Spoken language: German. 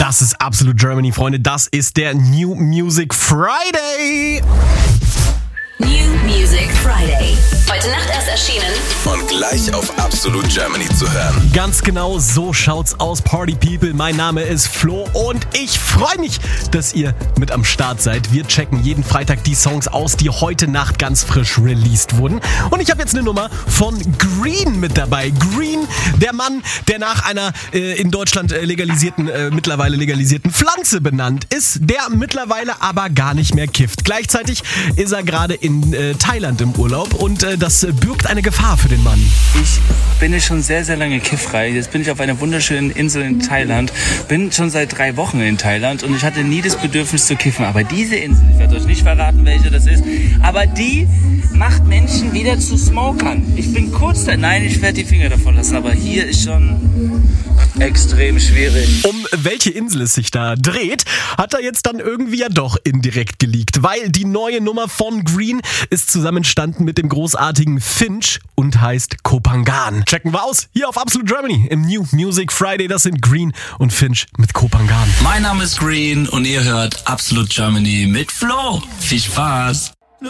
Das ist Absolute Germany, Freunde. Das ist der New Music Friday. New Music Friday. Heute Nacht erst erschienen. Und gleich auf Absolute Germany zu hören. Ganz genau so schaut's aus, Party People. Mein Name ist Flo und ich freue mich, dass ihr mit am Start seid. Wir checken jeden Freitag die Songs aus, die heute Nacht ganz frisch released wurden. Und ich habe jetzt eine Nummer von Green mit dabei. Green, der Mann, der nach einer in Deutschland mittlerweile legalisierten Pflanze benannt ist, der mittlerweile aber gar nicht mehr kifft. Gleichzeitig ist er gerade in Thailand im Urlaub und das birgt eine Gefahr für den Mann. Ich bin ja schon sehr, sehr lange kiffrei. Jetzt bin ich auf einer wunderschönen Insel in Thailand. Bin schon seit 3 Wochen in Thailand und ich hatte nie das Bedürfnis zu kiffen. Aber diese Insel, ich werde euch nicht verraten, welche das ist, aber die macht Menschen wieder zu Smokern. Ich bin kurz da, nein, ich werde die Finger davon lassen, aber hier ist schon extrem schwierig. Um welche Insel es sich da dreht, hat er jetzt dann irgendwie ja doch indirekt geleakt, weil die neue Nummer von Green ist zusammen entstanden mit dem großartigen Finch und heißt Kopangan. Checken wir aus, hier auf Absolute Germany im New Music Friday. Das sind Green und Finch mit Kopangan. Mein Name ist Green und ihr hört Absolute Germany mit Flo. Viel Spaß!